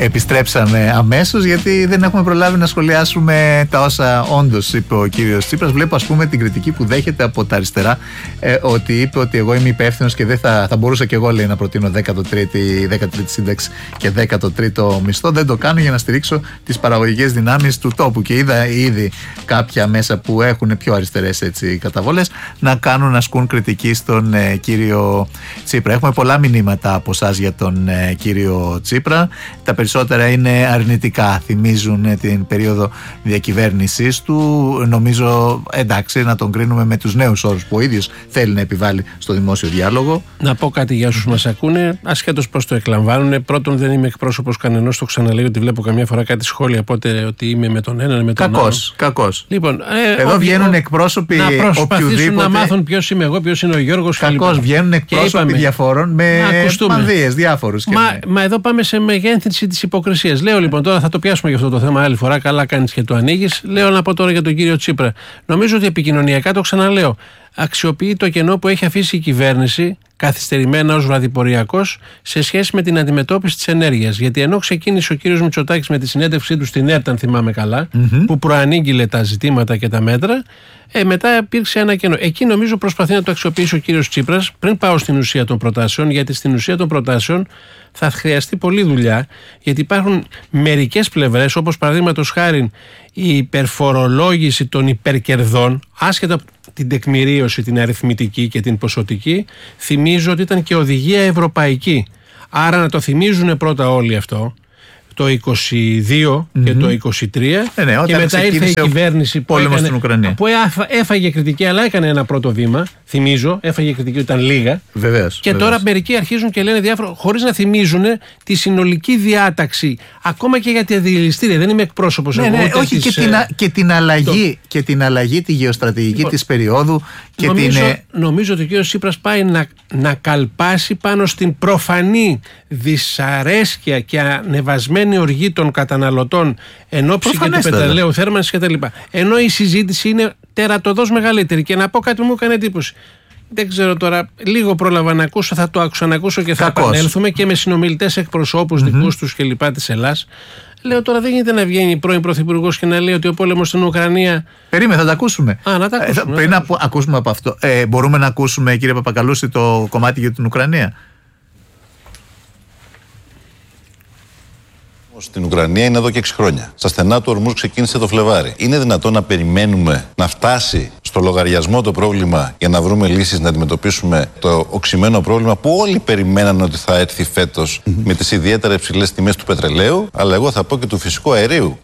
επιστρέψαμε αμέσως, γιατί δεν έχουμε προλάβει να σχολιάσουμε τα όσα όντως είπε ο κύριος Τσίπρας. Βλέπω, ας πούμε, την κριτική που δέχεται από τα αριστερά, ότι είπε ότι εγώ είμαι υπεύθυνος και δεν θα μπορούσα και εγώ, λέει, να προτείνω 13η σύνταξη και 13ο μισθό. Δεν το κάνω για να στηρίξω τις παραγωγικές δυνάμεις του τόπου. Και είδα ήδη κάποια μέσα που έχουν πιο αριστερές καταβολές να ασκούν κριτική στον κύριο Τσίπρα. Έχουμε πολλά μηνύματα από εσάς για τον κύριο Τσίπρα. Τα περισσότερα είναι αρνητικά. Θυμίζουν την περίοδο διακυβέρνησής του. Νομίζω, εντάξει, να τον κρίνουμε με τους νέους όρους που ο ίδιος θέλει να επιβάλλει στο δημόσιο διάλογο. Να πω κάτι για όσους μας ακούνε, ασχέτως πώς το εκλαμβάνουν. Πρώτον, δεν είμαι εκπρόσωπος κανενός, το ξαναλέω, ότι βλέπω καμιά φορά κάτι σχόλια, πότε ότι είμαι με τον έναν, με τον άλλον. Κακός. Λοιπόν, εδώ βγαίνουν εκπρόσωποι οποιοδήποτε. Να μάθουν ποιος είμαι εγώ, ποιος είναι ο Γιώργος. Κακώς βγαίνουν εκπρόσωποι διαφόρων με μανδύες διάφορους. Μα εδώ πάμε σε μεγέθυνση της υποκρισίας. Λέω λοιπόν, τώρα θα το πιάσουμε για αυτό το θέμα άλλη φορά. Καλά κάνεις και το ανοίγεις. Λέω να πω τώρα για τον κύριο Τσίπρα. Νομίζω ότι επικοινωνιακά, το ξαναλέω, αξιοποιεί το κενό που έχει αφήσει η κυβέρνηση, καθυστερημένα ως βραδιποριακός, σε σχέση με την αντιμετώπιση της ενέργειας. Γιατί ενώ ξεκίνησε ο κύριος Μητσοτάκης με τη συνέντευξή του στην ΕΡΤ, αν θυμάμαι καλά, που προανήγγειλε τα ζητήματα και τα μέτρα, μετά υπήρξε ένα κενό. Εκεί νομίζω προσπαθεί να το αξιοποιήσει ο κύριος Τσίπρας. Πριν πάω στην ουσία των προτάσεων, γιατί στην ουσία των προτάσεων θα χρειαστεί πολλή δουλειά, γιατί υπάρχουν μερικές πλευρές, όπως παραδείγματος χάριν η υπερφορολόγηση των υπερκερδών, άσχετα από την τεκμηρίωση, την αριθμητική και την ποσοτική. Θυμίζω ότι ήταν και οδηγία ευρωπαϊκή. Άρα να το θυμίζουν πρώτα όλοι αυτό, το 22 και το 23, και μετά ήρθε η κυβέρνηση που έφαγε κριτική, αλλά έκανε ένα πρώτο βήμα. Θυμίζω, έφαγε κριτική όταν λίγα. Βεβαίως, και τώρα μερικοί αρχίζουν και λένε διάφορα, χωρίς να θυμίζουν τη συνολική διάταξη, ακόμα και για τη αντιληστήρια. Δεν είμαι εκπρόσωπος εγώ. Όχι, και την αλλαγή, τη γεωστρατηγική της περίοδου. Νομίζω ότι ο κ. Τσίπρας πάει να καλπάσει πάνω στην προφανή δυσαρέσκεια και ανεβασμένη οργή των καταναλωτών εν ώψη και του πετρελαίου θέρμανσης κτλ. Ενώ η συζήτηση είναι τερατωδώς μεγαλύτερη. Και να πω κάτι που μου έκανε εντύπωση. Δεν ξέρω τώρα, λίγο πρόλαβα να ακούσω, θα το ξανακούσω και θα επανέλθουμε και με συνομιλητές εκπροσώπους δικούς τους κλπ. Της Ελλάδας. Λέω τώρα, δεν γίνεται να βγαίνει πρώην πρωθυπουργός και να λέει ότι ο πόλεμος στην Ουκρανία. Περίμενε, θα τα ακούσουμε. Να τα ακούσουμε. Πριν να ακούσουμε από αυτό, μπορούμε να ακούσουμε, κύριε Παπακαλούση, το κομμάτι για την Ουκρανία. Στην Ουκρανία είναι εδώ και 6 χρόνια. Στα στενά του ορμούς ξεκίνησε το Φλεβάρι. Είναι δυνατόν να περιμένουμε να φτάσει στο λογαριασμό το πρόβλημα για να βρούμε λύσεις να αντιμετωπίσουμε το οξυμένο πρόβλημα που όλοι περιμέναν ότι θα έρθει φέτος με τις ιδιαίτερα υψηλές τιμές του πετρελαίου, αλλά εγώ θα πω και του φυσικού αερίου.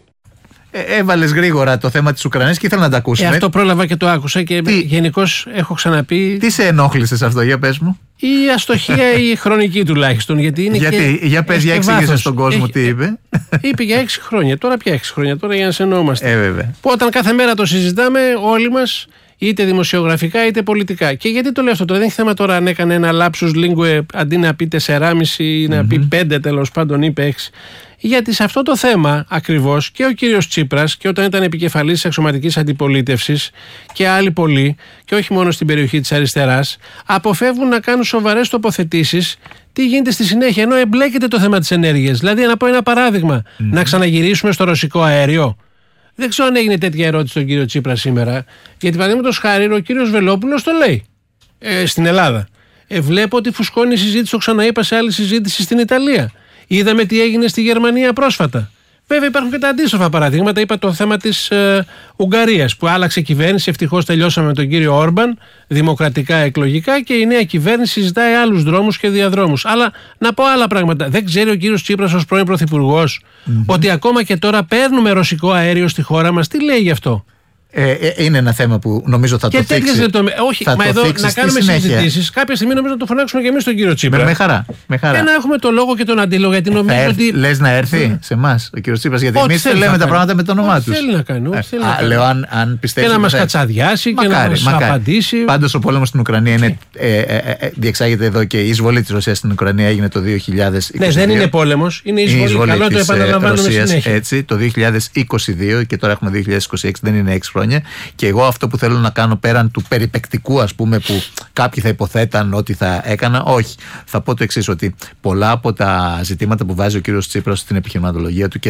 Έβαλες γρήγορα το θέμα της Ουκρανίας και ήθελα να τα ακούσουμε. Αυτό πρόλαβα και το άκουσα και γενικώς έχω ξαναπεί. Τι σε ενόχλησε σε αυτό, για πες μου. Η αστοχία η χρονική τουλάχιστον. Γιατί για πες, για εξήγησε στον κόσμο τι είπε. Είπε για 6 χρόνια. Τώρα πια 6 χρόνια, τώρα για να σε εννοούμαστε. Βέβαια. Που όταν κάθε μέρα το συζητάμε όλοι μας, είτε δημοσιογραφικά είτε πολιτικά. Και γιατί το λέω αυτό τώρα, δεν έχει θέμα τώρα αν έκανε ένα lapsus linguae αντί να πει 4,5 ή να πει 5, τέλος πάντων είπε 6. Γιατί σε αυτό το θέμα ακριβώς και ο κύριος Τσίπρας, και όταν ήταν επικεφαλής της αξιωματικής αντιπολίτευσης και άλλοι πολλοί, και όχι μόνο στην περιοχή της αριστεράς, αποφεύγουν να κάνουν σοβαρές τοποθετήσεις. Τι γίνεται στη συνέχεια, ενώ εμπλέκεται το θέμα της ενέργειας. Δηλαδή, να πω ένα παράδειγμα, να ξαναγυρίσουμε στο ρωσικό αέριο. Δεν ξέρω αν έγινε τέτοια ερώτηση στον κύριο Τσίπρα σήμερα, γιατί παραδείγματος χάρη ο κύριος Βελόπουλος το λέει στην Ελλάδα. Βλέπω ότι φουσκώνει η συζήτηση, το ξαναείπα σε άλλη συζήτηση στην Ιταλία. Είδαμε τι έγινε στη Γερμανία πρόσφατα. Βέβαια υπάρχουν και τα αντίστροφα παραδείγματα. Είπα το θέμα της Ουγγαρίας που άλλαξε κυβέρνηση. Ευτυχώς τελειώσαμε με τον κύριο Όρμπαν, δημοκρατικά εκλογικά, και η νέα κυβέρνηση συζητάει άλλους δρόμους και διαδρόμους. Αλλά να πω άλλα πράγματα. Δεν ξέρει ο κύριος Τσίπρας ως πρώην πρωθυπουργός ότι ακόμα και τώρα παίρνουμε ρωσικό αέριο στη χώρα μας? Τι λέει γι' αυτό? Είναι ένα θέμα που νομίζω θα το θίξει. Όχι, μα εδώ να κάνουμε συζητήσεις. Κάποια στιγμή νομίζω να το φωνάξουμε και εμείς τον κύριο Τσίπρα. Με χαρά. Και να έχουμε το λόγο και τον αντίλογο. Γιατί νομίζω ότι. Λες να έρθει σε εμάς ο κύριος Τσίπρας? Γιατί εμείς λέμε τα πράγματα με το όνομά τους. Θέλει να κάνει. Λέω αν πιστεύει. Και να μας κατσαδιάσει και να μας απαντήσει. Πάντως ο πόλεμος στην Ουκρανία διεξάγεται εδώ και η εισβολή της Ρωσίας στην Ουκρανία έγινε το 2022. Ναι, δεν είναι πόλεμος. Είναι εισβολή. Καλό το επαναλαμβάνουμε συνέχεια. Έτσι, το 2022 και τώρα έχουμε 2026, δεν είναι 6 χρόνια. χρόνια. Και εγώ αυτό που θέλω να κάνω πέραν του περιπεκτικού, ας πούμε, που κάποιοι θα υποθέταν ότι θα έκανα, όχι. Θα πω το εξής, ότι πολλά από τα ζητήματα που βάζει ο κύριος Τσίπρας στην επιχειρηματολογία του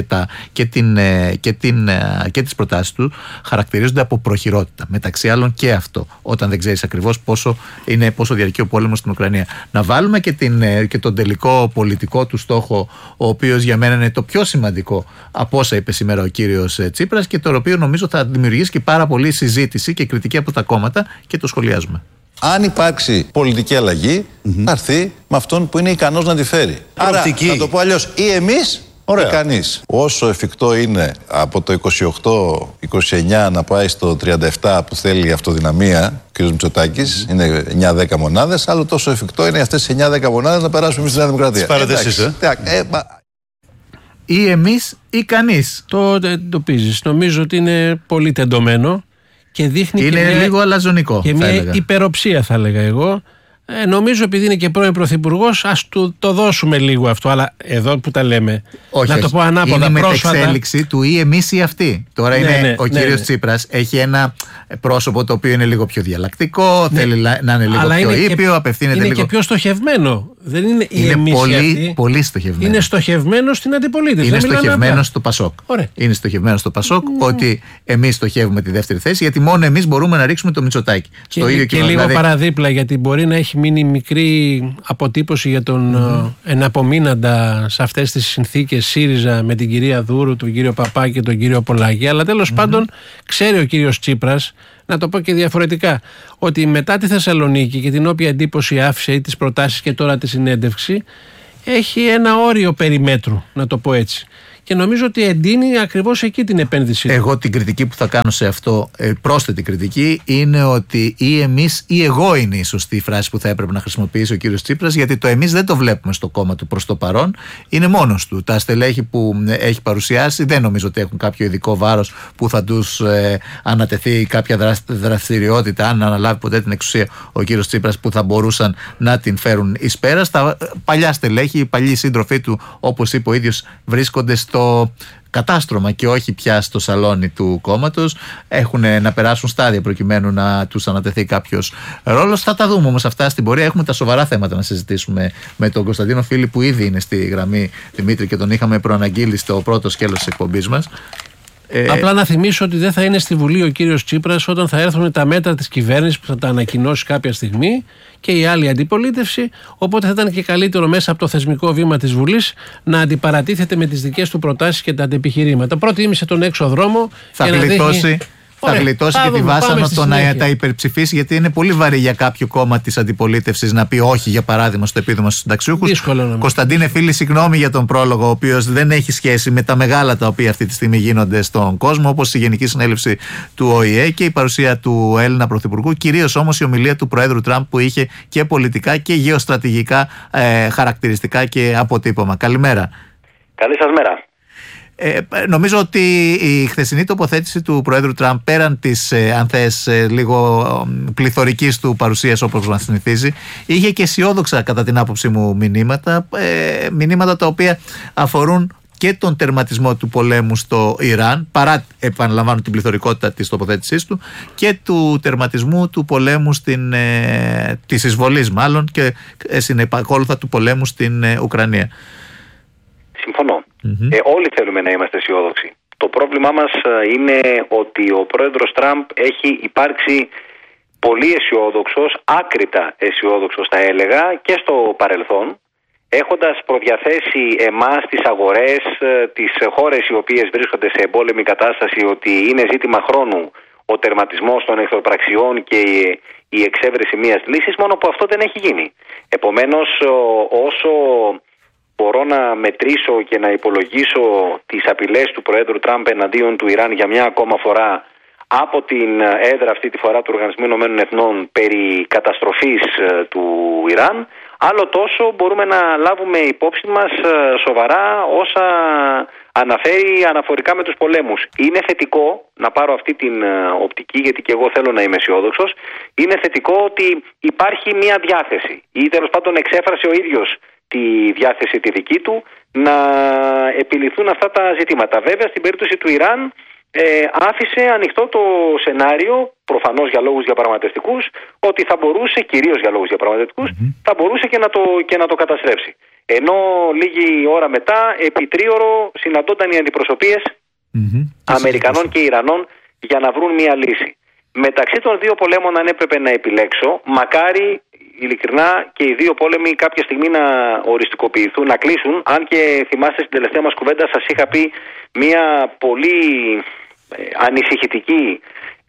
και τις προτάσεις του χαρακτηρίζονται από προχειρότητα. Μεταξύ άλλων και αυτό, όταν δεν ξέρεις ακριβώς πόσο διαρκεί ο πόλεμος στην Ουκρανία. Να βάλουμε και τον τελικό πολιτικό του στόχο, ο οποίος για μένα είναι το πιο σημαντικό από όσα είπε σήμερα ο κύριος Τσίπρας και το οποίο νομίζω θα δημιουργήσει και πάρα πολύ συζήτηση και κριτική από τα κόμματα και το σχολιάζουμε. Αν υπάρξει πολιτική αλλαγή, θα έρθει με αυτόν που είναι ικανός να τη φέρει. Άρα, να το πω αλλιώς, ή εμείς ή κανείς. Όσο εφικτό είναι από το 28-29 να πάει στο 37 που θέλει η αυτοδυναμία, ο κ. Μητσοτάκης, είναι 9-10 μονάδες, άλλο τόσο εφικτό είναι αυτές τις 9-10 μονάδες να περάσουμε εμείς στη Νέα Δημοκρατία. Τις πάρετε εσείς, Ή εμείς ή κανείς. Το εντοπίζεις. Νομίζω ότι είναι πολύ τεντωμένο και δείχνει είναι λίγο αλαζονικό. Και μια υπεροψία, θα έλεγα εγώ. Νομίζω επειδή είναι και πρώην πρωθυπουργός, ας του το δώσουμε λίγο αυτό. Αλλά εδώ που τα λέμε, όχι, να το πω ανάποδα. Είναι μετεξέλιξη του ή εμείς ή αυτοί. Τώρα ο κύριος Τσίπρας έχει ένα πρόσωπο το οποίο είναι λίγο πιο διαλλακτικό, θέλει να είναι λίγο πιο ήπιο, απευθύνεται είναι λίγο. Είναι και πιο στοχευμένο. Δεν είναι ή εμείς πολύ, ή αυτοί. πολύ στοχευμένο. Είναι στοχευμένο στην αντιπολίτευση. Είναι στοχευμένο στο Πασόκ. Είναι στοχευμένο στο Πασόκ ότι εμείς στοχεύουμε τη δεύτερη θέση, γιατί μόνο εμείς μπορούμε να ρίξουμε το Μητσοτάκη. Και λίγο παραδίπλα, γιατί μπορεί να έχει μείνει μικρή αποτύπωση για τον εναπομείναντα σε αυτές τις συνθήκες ΣΥΡΙΖΑ με την κυρία Δούρου, τον κύριο Παπά και τον κύριο Πολάκη. Αλλά τέλος πάντων ξέρει ο κύριος Τσίπρας, να το πω και διαφορετικά, ότι μετά τη Θεσσαλονίκη και την όποια εντύπωση άφησε ή τις προτάσεις και τώρα τη συνέντευξη, έχει ένα όριο περιμέτρου, να το πω έτσι. Και νομίζω ότι εντείνει ακριβώς εκεί την επένδυση. Εγώ την κριτική που θα κάνω σε αυτό, πρόσθετη κριτική, είναι ότι ή εμείς ή εγώ είναι η σωστή φράση που θα έπρεπε να χρησιμοποιήσει ο κύριος Τσίπρας, γιατί το εμείς δεν το βλέπουμε στο κόμμα του προς το παρόν. Είναι μόνος του. Τα στελέχη που έχει παρουσιάσει δεν νομίζω ότι έχουν κάποιο ειδικό βάρος που θα τους ανατεθεί κάποια δραστηριότητα, αν αναλάβει ποτέ την εξουσία ο κύριος Τσίπρας, που θα μπορούσαν να την φέρουν εις πέρας. Τα παλιά στελέχη, οι παλιοί σύντροφοί του, όπως είπε ο ίδιος, βρίσκονται στο κατάστρωμα και όχι πια στο σαλόνι του κόμματος. Έχουν να περάσουν στάδια προκειμένου να τους ανατεθεί κάποιος ρόλος. Θα τα δούμε όμως αυτά στην πορεία. Έχουμε τα σοβαρά θέματα να συζητήσουμε με τον Κωνσταντίνο Φίλη, που ήδη είναι στη γραμμή, Δημήτρη, και τον είχαμε προαναγγείλει στο πρώτο σκέλος της εκπομπής μας. Απλά να θυμίσω ότι δεν θα είναι στη Βουλή ο κύριος Τσίπρας όταν θα έρθουν τα μέτρα της κυβέρνησης που θα τα ανακοινώσει κάποια στιγμή και η άλλη αντιπολίτευση. Οπότε θα ήταν και καλύτερο μέσα από το θεσμικό βήμα της Βουλής να αντιπαρατίθεται με τις δικές του προτάσεις και τα αντεπιχειρήματα. Προτίμησε τον έξω δρόμο. Θα γλιτώσει. Θα γλιτώσει και τη βάσανο το να τα υπερψηφίσει, γιατί είναι πολύ βαρύ για κάποιο κόμμα της αντιπολίτευσης να πει όχι, για παράδειγμα, στο επίδομα στους συνταξιούχους. Κωνσταντίνε Φίλη, συγγνώμη για τον πρόλογο, ο οποίος δεν έχει σχέση με τα μεγάλα τα οποία αυτή τη στιγμή γίνονται στον κόσμο, όπως η Γενική Συνέλευση του ΟΗΕ και η παρουσία του Έλληνα Πρωθυπουργού, κυρίως όμως η ομιλία του Προέδρου Τραμπ, που είχε και πολιτικά και γεωστρατηγικά χαρακτηριστικά και αποτύπωμα. Καλημέρα. Καλή σας μέρα. Νομίζω ότι η χθεσινή τοποθέτηση του Προέδρου Τραμπ, πέραν της αν θες λίγο πληθωρικής του παρουσίας όπως μας συνηθίζει, είχε και αισιόδοξα κατά την άποψή μου μηνύματα τα οποία αφορούν και τον τερματισμό του πολέμου στο Ιράν, παρά, επαναλαμβάνω, την πληθωρικότητα της τοποθέτησής του, και του τερματισμού του πολέμου της εισβολής μάλλον και συνεπακόλουθα του πολέμου στην Ουκρανία. Συμφωνώ. Όλοι θέλουμε να είμαστε αισιόδοξοι. Το πρόβλημά μας είναι ότι ο πρόεδρος Τραμπ έχει υπάρξει πολύ αισιόδοξος, άκρητα αισιόδοξος θα έλεγα, και στο παρελθόν, έχοντας προδιαθέσει εμάς, τις αγορές, τις χώρες οι οποίες βρίσκονται σε εμπόλεμη κατάσταση, ότι είναι ζήτημα χρόνου ο τερματισμός των εχθροπραξιών και η εξέβρεση μιας λύσης, μόνο που αυτό δεν έχει γίνει. Επομένως, όσο μπορώ να μετρήσω και να υπολογίσω τις απειλές του Προέδρου Τραμπ εναντίον του Ιράν για μια ακόμα φορά από την έδρα αυτή τη φορά του Οργανισμού Ηνωμένων Εθνών περί καταστροφής του Ιράν, άλλο τόσο μπορούμε να λάβουμε υπόψη μας σοβαρά όσα αναφέρει αναφορικά με τους πολέμους. Είναι θετικό, να πάρω αυτή την οπτική, γιατί και εγώ θέλω να είμαι αισιόδοξος, είναι θετικό ότι υπάρχει μια διάθεση, ή τέλος πάντων εξέφρασε ο ίδιος τη διάθεση τη δική του να επιληθούν αυτά τα ζητήματα. Βέβαια, στην περίπτωση του Ιράν άφησε ανοιχτό το σενάριο, προφανώς για λόγους διαπραγματευτικούς, ότι θα μπορούσε, κυρίως για λόγους διαπραγματευτικούς, θα μπορούσε και να το καταστρέψει. Ενώ λίγη ώρα μετά, επί τρίωρο, συναντώνταν οι αντιπροσωπείες Αμερικανών και Ιρανών για να βρουν μια λύση. Μεταξύ των δύο πολέμων, αν έπρεπε να επιλέξω, μακάρι ειλικρινά και οι δύο πόλεμοι κάποια στιγμή να οριστικοποιηθούν, να κλείσουν. Αν και θυμάστε στην τελευταία μας κουβέντα, σας είχα πει μια πολύ ανησυχητική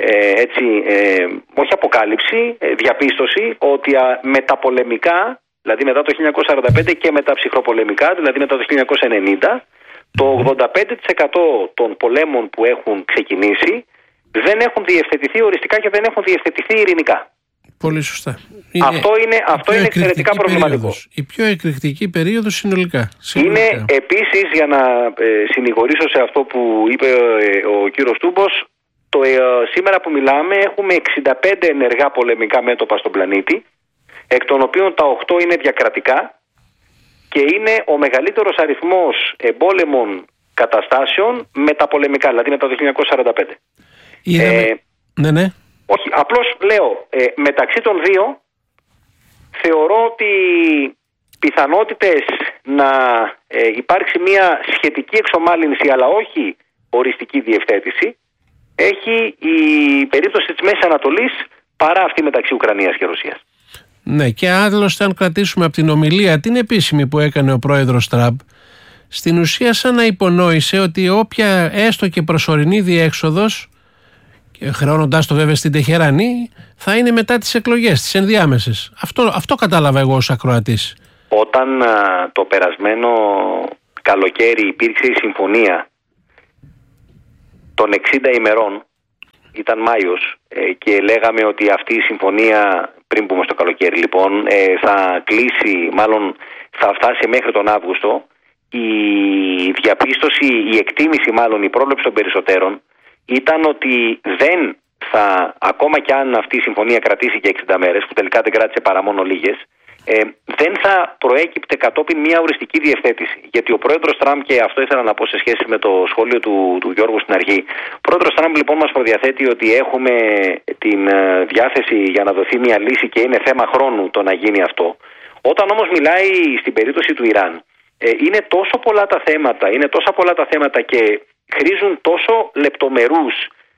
όχι αποκάλυψη, διαπίστωση ότι μεταπολεμικά, δηλαδή μετά το 1945 και μετά ψυχροπολεμικά, δηλαδή μετά το 1990, το 85% των πολέμων που έχουν ξεκινήσει δεν έχουν διευθετηθεί οριστικά και δεν έχουν διευθετηθεί ειρηνικά. Πολύ σωστά. Αυτό είναι εξαιρετικά προβληματικό. Η πιο εκρηκτική περίοδος συνολικά. Είναι επίσης, για να συνηγορήσω σε αυτό που είπε ο κύριος Τούμπος, σήμερα που μιλάμε έχουμε 65 ενεργά πολεμικά μέτωπα στον πλανήτη, εκ των οποίων τα 8 είναι διακρατικά και είναι ο μεγαλύτερος αριθμός εμπόλεμων καταστάσεων μεταπολεμικά, δηλαδή μετά το 1945. Ναι. Όχι, απλώς λέω, μεταξύ των δύο θεωρώ ότι πιθανότητες να υπάρξει μια σχετική εξομάλυνση, αλλά όχι οριστική διευθέτηση, έχει η περίπτωση της Μέσης Ανατολής παρά αυτή μεταξύ Ουκρανίας και Ρωσίας. Ναι, και άλλωστε αν κρατήσουμε από την ομιλία την επίσημη που έκανε ο πρόεδρος Τραμπ, στην ουσία σαν να υπονόησε ότι όποια έστω και προσωρινή διέξοδος, χρεώνοντάς το βέβαια στην Τεχεράνη, θα είναι μετά τις εκλογές, τις ενδιάμεσες. Αυτό κατάλαβα εγώ ως ακροατής. Όταν το περασμένο καλοκαίρι υπήρξε η συμφωνία των 60 ημερών, ήταν Μάιος, και λέγαμε ότι αυτή η συμφωνία, πριν πούμε στο καλοκαίρι λοιπόν, θα κλείσει, μάλλον θα φτάσει μέχρι τον Αύγουστο, η διαπίστωση, η εκτίμηση μάλλον, η πρόβλεψη των περισσότερων ήταν ότι δεν θα, ακόμα κι αν αυτή η συμφωνία κρατήσει και 60 μέρες, που τελικά δεν κράτησε παρά μόνο λίγες, δεν θα προέκυπτε κατόπιν μια οριστική διευθέτηση. Γιατί ο πρόεδρος Τραμπ, και αυτό ήθελα να πω σε σχέση με το σχόλιο του Γιώργου στην αρχή, ο πρόεδρος Τραμπ λοιπόν μας προδιαθέτει ότι έχουμε την διάθεση για να δοθεί μια λύση και είναι θέμα χρόνου το να γίνει αυτό. Όταν όμως μιλάει στην περίπτωση του Ιράν, είναι τόσο πολλά τα θέματα και χρήζουν τόσο λεπτομερούς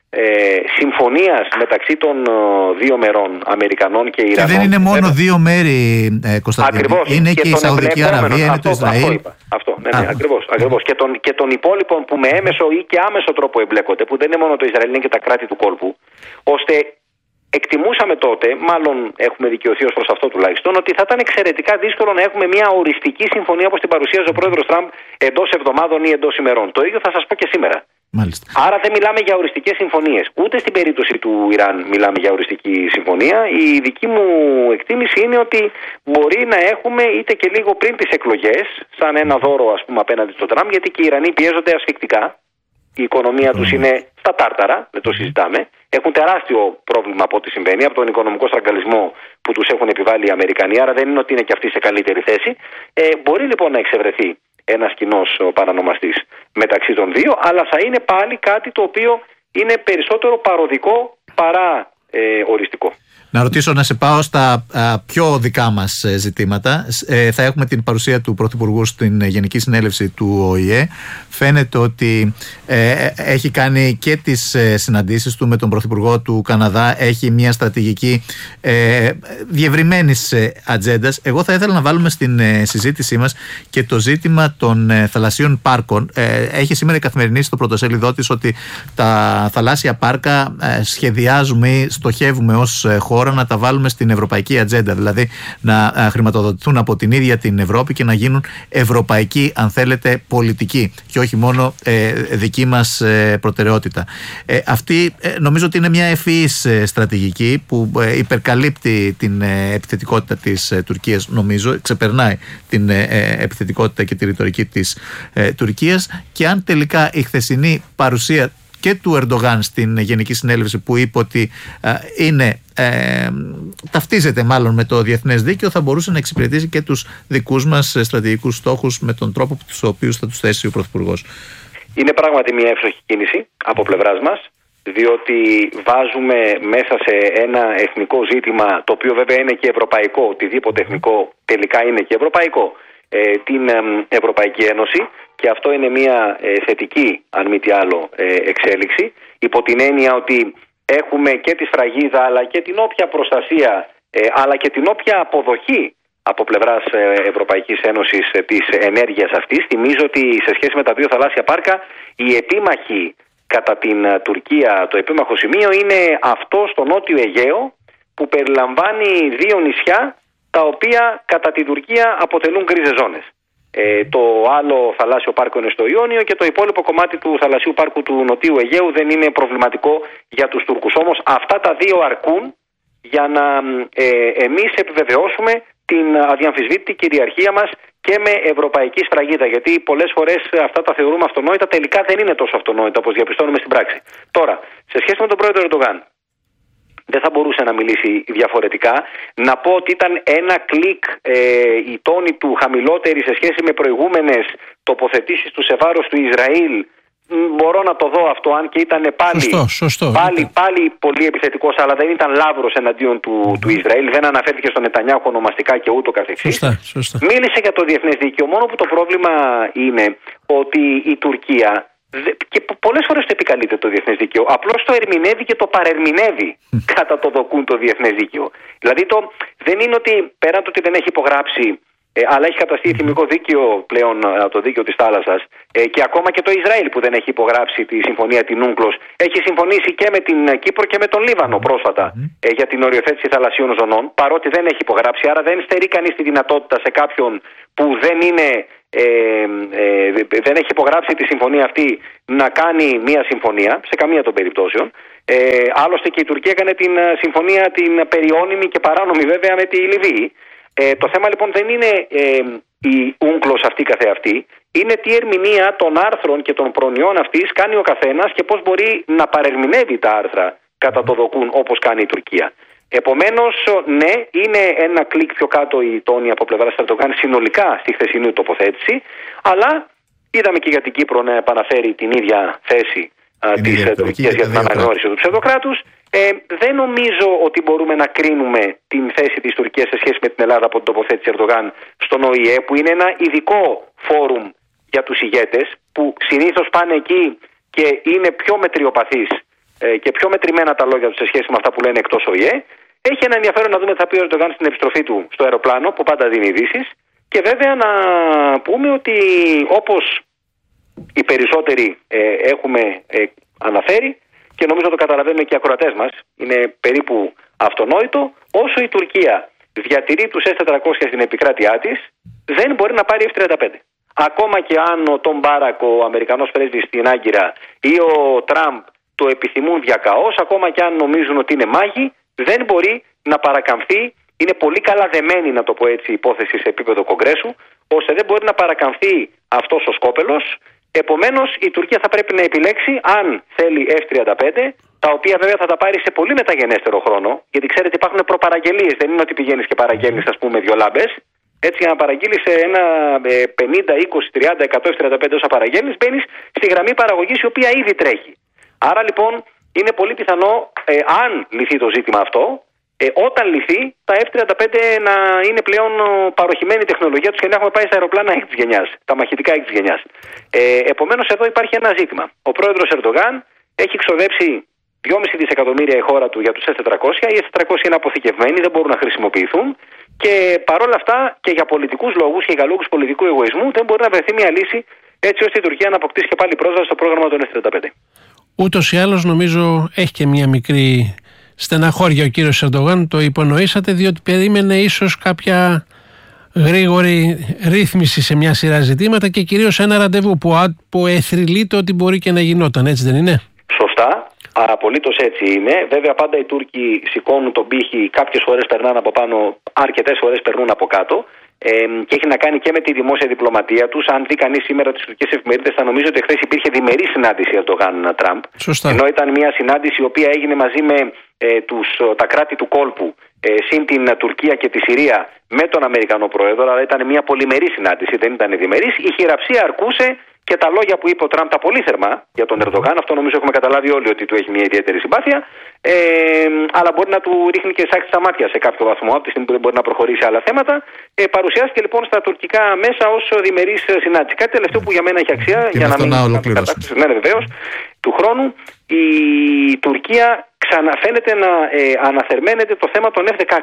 συμφωνίας μεταξύ των δύο μερών, Αμερικανών και Ιρανών. Και δεν είναι μόνο δύο μέρη, Κωνσταντίνε. Είναι και η Σαουδική Αραβία, είναι το Ισραήλ. Ακριβώς. Και των υπόλοιπων που με έμεσο ή και άμεσο τρόπο εμπλέκονται, που δεν είναι μόνο το Ισραήλ, είναι και τα κράτη του κόλπου, ώστε εκτιμούσαμε τότε, μάλλον έχουμε δικαιωθεί ως προς αυτό τουλάχιστον, ότι θα ήταν εξαιρετικά δύσκολο να έχουμε μια οριστική συμφωνία όπως την παρουσίαζε ο πρόεδρος Τραμπ εντός εβδομάδων ή εντός ημερών. Το ίδιο θα σας πω και σήμερα. Μάλιστα. Άρα δεν μιλάμε για οριστικές συμφωνίες. Ούτε στην περίπτωση του Ιράν μιλάμε για οριστική συμφωνία. Η δική μου εκτίμηση είναι ότι μπορεί να έχουμε είτε και λίγο πριν τις εκλογές, σαν ένα δώρο ας πούμε απέναντι στον Τραμπ, γιατί και οι Ιρανοί πιέζονται ασφυκτικά. Η οικονομία τους είναι στα τάρταρα, δεν το συζητάμε. Έχουν τεράστιο πρόβλημα από ό,τι συμβαίνει, από τον οικονομικό στραγγαλισμό που τους έχουν επιβάλει οι Αμερικανοί. Άρα δεν είναι ότι είναι και αυτοί σε καλύτερη θέση. Μπορεί λοιπόν να εξευρεθεί ένας κοινός παρανομαστής μεταξύ των δύο, αλλά θα είναι πάλι κάτι το οποίο είναι περισσότερο παροδικό παρά οριστικό. Να ρωτήσω, να σε πάω στα πιο δικά μας ζητήματα. Θα έχουμε την παρουσία του Πρωθυπουργού στην Γενική Συνέλευση του ΟΗΕ. Φαίνεται ότι έχει κάνει και τις συναντήσεις του με τον Πρωθυπουργό του Καναδά. Έχει μια στρατηγική διευρυμένης ατζέντας. Εγώ θα ήθελα να βάλουμε στην συζήτησή μας και το ζήτημα των θαλασσίων πάρκων. Έχει σήμερα η Καθημερινή στο πρωτοσέλιδό της ότι τα θαλάσσια πάρκα σχεδιάζουμε ή στοχεύουμε ως χώρα να τα βάλουμε στην ευρωπαϊκή ατζέντα, δηλαδή να χρηματοδοτηθούν από την ίδια την Ευρώπη και να γίνουν ευρωπαϊκή, αν θέλετε, πολιτική και όχι μόνο δική μας προτεραιότητα. Αυτή νομίζω ότι είναι μια ευφυής στρατηγική που υπερκαλύπτει την επιθετικότητα της Τουρκίας, νομίζω, ξεπερνάει την επιθετικότητα και τη ρητορική της Τουρκίας, και αν τελικά η χθεσινή παρουσία και του Ερντογάν στην Γενική Συνέλευση, που είπε ότι ταυτίζεται μάλλον με το διεθνές δίκαιο, θα μπορούσε να εξυπηρετήσει και τους δικούς μας στρατηγικούς στόχους με τον τρόπο στους οποίους θα τους θέσει ο Πρωθυπουργός. Είναι πράγματι μια εύστοχη κίνηση από πλευράς μας, διότι βάζουμε μέσα σε ένα εθνικό ζήτημα, το οποίο βέβαια είναι και ευρωπαϊκό, οτιδήποτε εθνικό τελικά είναι και ευρωπαϊκό, την Ευρωπαϊκή Ένωση, και αυτό είναι μια θετική, αν μη τι άλλο, εξέλιξη, υπό την έννοια ότι έχουμε και τη σφραγίδα αλλά και την όποια προστασία αλλά και την όποια αποδοχή από πλευράς Ευρωπαϊκής Ένωσης της ενέργειας αυτής. Θυμίζω ότι σε σχέση με τα δύο θαλάσσια πάρκα, η επίμαχη κατά την Τουρκία, το επίμαχο σημείο είναι αυτό στο νότιο Αιγαίο, που περιλαμβάνει δύο νησιά τα οποία κατά την Τουρκία αποτελούν γκρίζες ζώνες. Το άλλο θαλάσσιο πάρκο είναι στο Ιόνιο και το υπόλοιπο κομμάτι του θαλασσίου πάρκου του Νοτίου Αιγαίου δεν είναι προβληματικό για τους Τούρκους. Όμως αυτά τα δύο αρκούν για να εμείς επιβεβαιώσουμε την αδιαμφισβήτητη κυριαρχία μας και με ευρωπαϊκή σφραγίδα. Γιατί πολλές φορές αυτά τα θεωρούμε αυτονόητα, τελικά δεν είναι τόσο αυτονόητα όπως διαπιστώνουμε στην πράξη. Τώρα, σε σχέση με τον πρόεδρο Ερντογάν, δεν θα μπορούσε να μιλήσει διαφορετικά. Να πω ότι ήταν ένα κλικ η τόνη του χαμηλότερη σε σχέση με προηγούμενες τοποθετήσεις του σε βάρος του Ισραήλ. Μπορώ να το δω αυτό, αν και ήταν πάλι πολύ επιθετικός, αλλά δεν ήταν λαύρος εναντίον του Ισραήλ. Δεν αναφέρθηκε στον Νετανιάχου ονομαστικά και ούτω καθεξής. Σωστά. Μίλησε για το διεθνές δίκαιο. Μόνο που το πρόβλημα είναι ότι η Τουρκία, και πολλές φορές το επικαλείται το διεθνές δίκαιο, απλώς το ερμηνεύει και το παρερμηνεύει κατά το δοκούν το διεθνές δίκαιο. Δηλαδή δεν είναι ότι πέραν το ότι δεν έχει υπογράψει, αλλά έχει καταστεί θυμικό δίκαιο πλέον το δίκαιο της θάλασσας, και ακόμα και το Ισραήλ που δεν έχει υπογράψει τη συμφωνία την UNCLOS, έχει συμφωνήσει και με την Κύπρο και με τον Λίβανο πρόσφατα για την οριοθέτηση θαλασσίων ζωνών, παρότι δεν έχει υπογράψει. Άρα δεν στερεί κανείς τη δυνατότητα σε κάποιον που δεν έχει υπογράψει τη συμφωνία αυτή να κάνει μια συμφωνία, σε καμία των περιπτώσεων. Άλλωστε και η Τουρκία έκανε την συμφωνία την περιώνυμη και παράνομη βέβαια με τη Λιβύη. Το θέμα λοιπόν δεν είναι η UNCLOS αυτή καθεαυτή, είναι τι ερμηνεία των άρθρων και των προνοιών αυτής κάνει ο καθένας και πώς μπορεί να παρερμηνεύει τα άρθρα κατά το δοκούν όπως κάνει η Τουρκία. Επομένως, ναι, είναι ένα κλικ πιο κάτω η τόνη από πλευράς Ερντογάν συνολικά στη χθεσινή τοποθέτηση, αλλά είδαμε και για την Κύπρο να επαναφέρει την ίδια θέση της Τουρκίας για την αναγνώριση του ψευδοκράτους. Δεν νομίζω ότι μπορούμε να κρίνουμε την θέση της Τουρκίας σε σχέση με την Ελλάδα από την τοποθέτηση Ερντογάν στον ΟΗΕ, που είναι ένα ειδικό φόρουμ για τους ηγέτες, που συνήθως πάνε εκεί και είναι πιο μετριοπαθείς και πιο μετρημένα τα λόγια τους σε σχέση με αυτά που λένε εκτός ΟΗΕ. Έχει ένα ενδιαφέρον να δούμε τι θα πει ο Ερντογάν στην επιστροφή του στο αεροπλάνο, που πάντα δίνει ειδήσεις, και βέβαια να πούμε ότι όπως οι περισσότεροι έχουμε αναφέρει, και νομίζω το καταλαβαίνουν και οι ακροατές μας, είναι περίπου αυτονόητο, όσο η Τουρκία διατηρεί τους S-400 στην επικράτειά της, δεν μπορεί να πάρει F-35. Ακόμα και αν ο Τον Μπάρακ, ο Αμερικανός πρέσβης στην Άγκυρα, ή ο Τραμπ το επιθυμούν διακαώς, ακόμα και αν νομίζουν ότι είναι μάγοι, δεν μπορεί να παρακαμφθεί. Είναι πολύ καλά δεμένη, να το πω έτσι, η υπόθεση σε επίπεδο Κογκρέσου, ώστε δεν μπορεί να παρακαμφθεί αυτός ο σκόπελος. Επομένως, η Τουρκία θα πρέπει να επιλέξει αν θέλει F-35, τα οποία βέβαια θα τα πάρει σε πολύ μεταγενέστερο χρόνο, γιατί ξέρετε υπάρχουν προπαραγγελίες. Δεν είναι ότι πηγαίνεις και παραγγέλνεις, ας πούμε, 2 λάμπες. Έτσι, για να παραγγείλεις σε ένα 50, 20, 30, 100, 35 όσα παραγγέλνεις, μπαίνεις στη γραμμή παραγωγής η οποία ήδη τρέχει. Άρα λοιπόν είναι πολύ πιθανό, αν λυθεί το ζήτημα αυτό, όταν λυθεί, τα F-35 να είναι πλέον παροχημένη τεχνολογία τους και να έχουμε πάει στα αεροπλάνα 6ης γενιάς, τα μαχητικά 6ης γενιάς. Επομένως, εδώ υπάρχει ένα ζήτημα. Ο πρόεδρος Ερντογάν έχει ξοδέψει 2,5 δισεκατομμύρια η χώρα του για τους S-400. Οι S-400 είναι αποθηκευμένοι, δεν μπορούν να χρησιμοποιηθούν, και παρόλα αυτά και για πολιτικούς λόγους και για λόγους πολιτικού εγωισμού δεν μπορεί να βρεθεί μια λύση έτσι ώστε η Τουρκία να αποκτήσει και πάλι πρόσβαση στο πρόγραμμα των F-35. Ούτως ή άλλως νομίζω έχει και μια μικρή στεναχώρια ο κύριος Ερντογάν, το υπονοήσατε, διότι περίμενε ίσως κάποια γρήγορη ρύθμιση σε μια σειρά ζητήματα και κυρίως ένα ραντεβού που εθρυλείται ότι μπορεί και να γινόταν, έτσι δεν είναι? Σωστά. Απολύτως έτσι είναι. Βέβαια, πάντα οι Τούρκοι σηκώνουν τον πύχη, κάποιες φορές περνάνε από πάνω, αρκετές φορές περνούν από κάτω. Και έχει να κάνει και με τη δημόσια διπλωματία τους. Αν δει κανείς σήμερα τις τουρκικές εφημερίδες, θα νομίζω ότι χθες υπήρχε διμερή συνάντηση Ερντογάν-Τραμπ. Ενώ ήταν μια συνάντηση η οποία έγινε μαζί με τα κράτη του κόλπου, συν την Τουρκία και τη Συρία, με τον Αμερικανό πρόεδρο. Αλλά ήταν μια πολυμερή συνάντηση, δεν ήταν διμερής. Η χειραψία αρκούσε και τα λόγια που είπε ο Τραμπ τα πολύ θερμά για τον Ερντογάν, αυτό νομίζω έχουμε καταλάβει όλοι ότι του έχει μια ιδιαίτερη συμπάθεια, αλλά μπορεί να του ρίχνει και σάκη στα μάτια σε κάποιο βαθμό, από τη στιγμή που δεν μπορεί να προχωρήσει σε άλλα θέματα. Παρουσιάστηκε λοιπόν στα τουρκικά μέσα ως διμερής συνάντηση. Κάτι τελευταίο που για μένα έχει αξία, και για να μην ολοκληρώσουμε. Ναι, βεβαίως, του χρόνου η Τουρκία ξαναφαίνεται να αναθερμαίνεται το θέμα των F-16.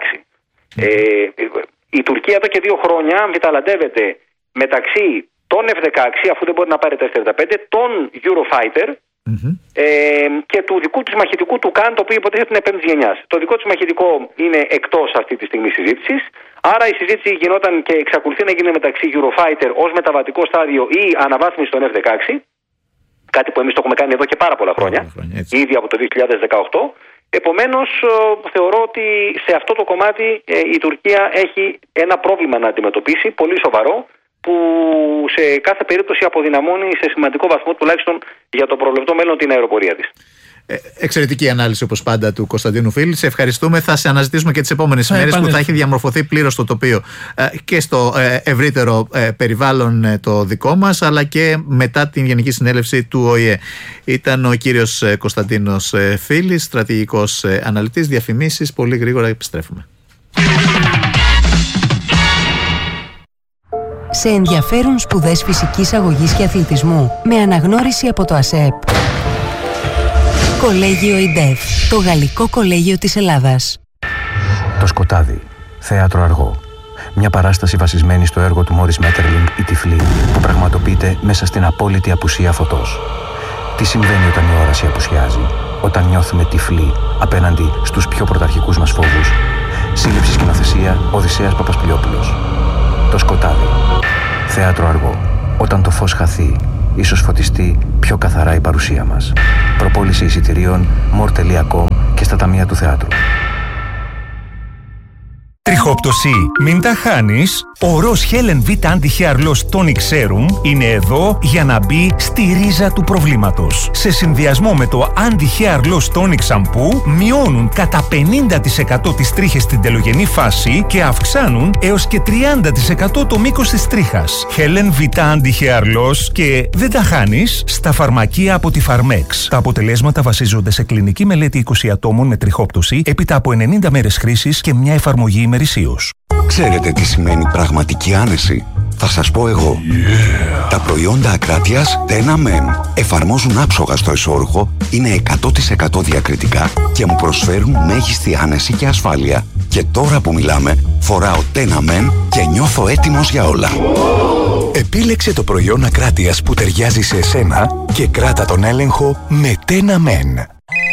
Η Τουρκία εδώ και 2 χρόνια αμφιταλαντεύεται μεταξύ των F-16, αφού δεν μπορεί να πάρει τα F-35, των Eurofighter και του δικού της μαχητικού του Καν, το οποίο υποτίθεται είναι 5ης γενιάς. Το δικό της μαχητικό είναι εκτός αυτή τη στιγμή συζήτησης. Άρα η συζήτηση γινόταν και εξακολουθεί να γίνει μεταξύ Eurofighter ως μεταβατικό στάδιο ή αναβάθμιση των F-16. Κάτι που εμείς το έχουμε κάνει εδώ και πάρα πολλά χρόνια, ήδη από το 2018. Επομένως, θεωρώ ότι σε αυτό το κομμάτι η Τουρκία έχει ένα πρόβλημα να αντιμετωπίσει, πολύ σοβαρό, που σε κάθε περίπτωση αποδυναμώνει σε σημαντικό βαθμό, τουλάχιστον για το προβλεπτό μέλλον, την αεροπορία της. Εξαιρετική ανάλυση όπως πάντα του Κωνσταντίνου Φίλη. Σε ευχαριστούμε. Θα σε αναζητήσουμε και τις επόμενες ημέρες που θα έχει διαμορφωθεί πλήρως το τοπίο και στο ευρύτερο περιβάλλον το δικό μας, αλλά και μετά την Γενική Συνέλευση του ΟΗΕ. Ήταν ο κύριος Κωνσταντίνος Φίλης, στρατηγικός αναλυτής. Διαφημίσεις, πολύ γρήγορα επιστρέφουμε. Σε ενδιαφέρουν σπουδές φυσικής αγωγής και αθλητισμού με αναγνώριση από το ΑΣΕΠ. Κολέγιο ΙΝΤΕΦ, το Γαλλικό Κολέγιο της Ελλάδας. Το Σκοτάδι, θέατρο αργό. Μια παράσταση βασισμένη στο έργο του Μόρις Μέττερλινγκ «Η Τυφλή», που πραγματοποιείται μέσα στην απόλυτη απουσία φωτός. Τι συμβαίνει όταν η όραση απουσιάζει, όταν νιώθουμε τυφλοί απέναντι στους πιο πρωταρχικούς μας φόβους? Σύλληψη σκηνοθεσία Οδυσσέας Παπασπηλιόπουλος. Το Σκοτάδι, θέατρο αργό. Όταν το φως χαθεί, ίσως φωτιστεί πιο καθαρά η παρουσία μας. Προπόληση εισιτηρίων more.com και στα ταμεία του θεάτρου. Τριχόπτωση, μην τα χάνεις. Ο Ροζ Helen V Anti-Hair Loss Tonic Serum είναι εδώ για να μπει στη ρίζα του προβλήματος. Σε συνδυασμό με το Anti-Hair Loss Tonic Shampoo μειώνουν κατά 50% τις τρίχες στην τελογενή φάση και αυξάνουν έως και 30% το μήκος της τρίχας. Helen V Anti-Hair Loss και δεν τα χάνεις στα φαρμακεία από τη Pharmex. Τα αποτελέσματα βασίζονται σε κλινική μελέτη 20 ατόμων με τριχόπτωση έπειτα από 90 μέρες χρήσης και μια εφαρμογή ημερησίως. Ξέρετε τι σημαίνει πραγματική άνεση? Θα σας πω εγώ. Τα προϊόντα ακράτειας Tenamen εφαρμόζουν άψογα στο εσώρουχο, είναι 100% διακριτικά και μου προσφέρουν μέγιστη άνεση και ασφάλεια. Και τώρα που μιλάμε, φοράω Tenamen και νιώθω έτοιμος για όλα. Επίλεξε το προϊόν ακράτειας που ταιριάζει σε εσένα και κράτα τον έλεγχο με Tenamen.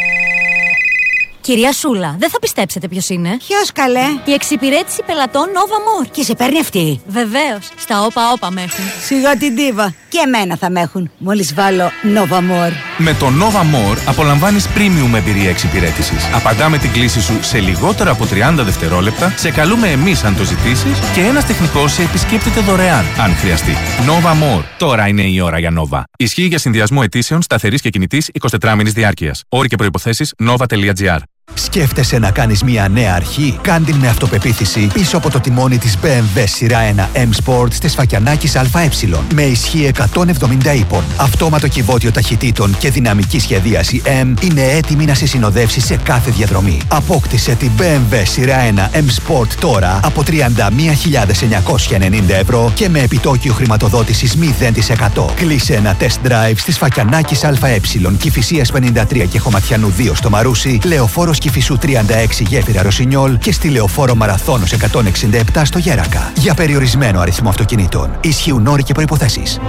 Κυρία Σούλα, δεν θα πιστέψετε ποιος είναι. Ποιος καλέ? Η εξυπηρέτηση πελατών Nova More. Και σε παίρνει αυτή? Βεβαίως, στα όπα με έχουν. Σιγά την ντίβα. Και εμένα θα με έχουν, μόλις βάλω Nova More. Με το Nova More απολαμβάνεις premium εμπειρία εξυπηρέτησης. Απαντάμε την κλήση σου σε λιγότερο από 30 δευτερόλεπτα, σε καλούμε εμείς αν το ζητήσεις και ένας τεχνικός σε επισκέπτεται δωρεάν, αν χρειαστεί. Nova More. Τώρα είναι η ώρα για Nova. Ισχύει για συνδυασμό αιτήσεων σταθερής και κινητής 24 μήνης διάρκειας. Όροι και προϋποθέσεις nova.gr. Σκέφτεσαι να κάνεις μια νέα αρχή? Κάν την με αυτοπεποίθηση πίσω από το τιμόνι της BMW σειρά 1 M Sport στις Φακιανάκης ΑΕ. Με ισχύ 170 ύπων, αυτόματο κυβότιο ταχυτήτων και δυναμική σχεδίαση M είναι έτοιμη να σε συνοδεύσει σε κάθε διαδρομή. Απόκτησε την BMW σειρά 1 M Sport τώρα από 31.990 ευρώ και με επιτόκιο χρηματοδότησης 0%. Κλείσε ένα test drive στις Φακιανάκης ΑΕ, Κηφισίας 53 και Χωματιανού 2 στο Μαρούσι, Λεωφόρος Κηφισού 36 Γέφυρα Ρωσινιόλ και στη Λεωφόρο Μαραθώνος 167 στο Γέρακα. Για περιορισμένο αριθμό αυτοκινήτων. Ισχύουν όροι και προϋποθέσεις.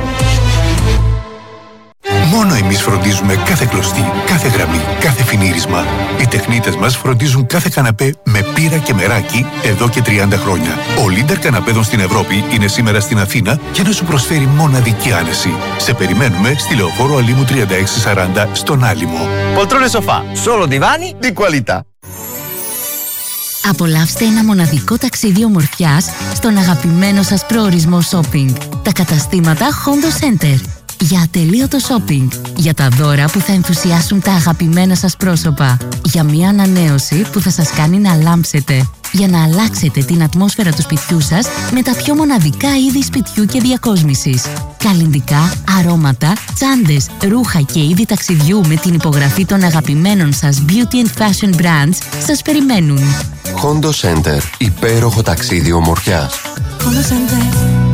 Μόνο εμείς φροντίζουμε κάθε κλωστή, κάθε γραμμή, κάθε φινίρισμα. Οι τεχνίτες μας φροντίζουν κάθε καναπέ με πύρα και μεράκι εδώ και 30 χρόνια. Ο Λίντερ καναπέδων στην Ευρώπη είναι σήμερα στην Αθήνα για να σου προσφέρει μοναδική άνεση. Σε περιμένουμε στη Λεωφόρο Αλήμου 3640 στον Άλυμο. Poltrone sofà, solo divani di qualità. Απολαύστε ένα μοναδικό ταξίδι ομορφιάς στον αγαπημένο σας προορισμό shopping. Τα καταστήματα Hondo Center. Για ατελείωτο shopping. Για τα δώρα που θα ενθουσιάσουν τα αγαπημένα σας πρόσωπα. Για μια ανανέωση που θα σας κάνει να λάμψετε. Για να αλλάξετε την ατμόσφαιρα του σπιτιού σας με τα πιο μοναδικά είδη σπιτιού και διακόσμησης. Καλλυντικά, αρώματα, τσάντες, ρούχα και είδη ταξιδιού με την υπογραφή των αγαπημένων σας beauty and fashion brands σας περιμένουν. Hondo Center. Υπέροχο ταξίδι ομορφιάς. Hondo Center.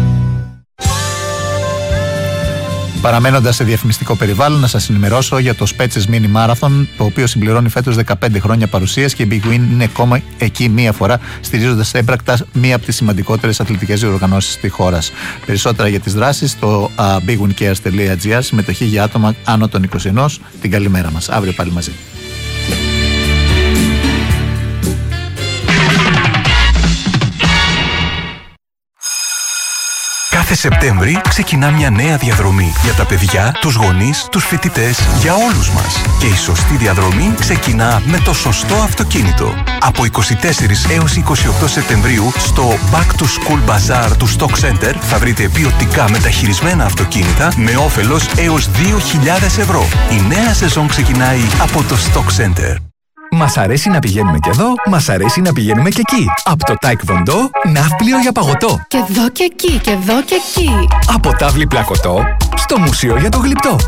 Παραμένοντας σε διαφημιστικό περιβάλλον, να σας ενημερώσω για το Spetses Mini Marathon, το οποίο συμπληρώνει φέτος 15 χρόνια παρουσίας και η Big Win είναι ακόμα εκεί μία φορά, στηρίζοντας έμπρακτα μία από τις σημαντικότερες αθλητικές διοργανώσεις στη χώρα. Περισσότερα για τις δράσεις στο bigwincares.gr, συμμετοχή για άτομα άνω των 21. Την καλημέρα μας. Αύριο πάλι μαζί. Κάθε Σεπτέμβρη ξεκινά μια νέα διαδρομή για τα παιδιά, τους γονείς, τους φοιτητές, για όλους μας. Και η σωστή διαδρομή ξεκινά με το σωστό αυτοκίνητο. Από 24 έως 28 Σεπτεμβρίου στο Back to School Bazaar του Stock Center θα βρείτε ποιοτικά μεταχειρισμένα αυτοκίνητα με όφελος έως 2.000 ευρώ. Η νέα σεζόν ξεκινάει από το Stock Center. Μας αρέσει να πηγαίνουμε και εδώ, μας αρέσει να πηγαίνουμε και εκεί. Από το Taekwondo, ναύπλιο για παγωτό. Και εδώ και εκεί, και εδώ και εκεί. Από τάβλη πλακωτό, στο μουσείο για το γλυπτό.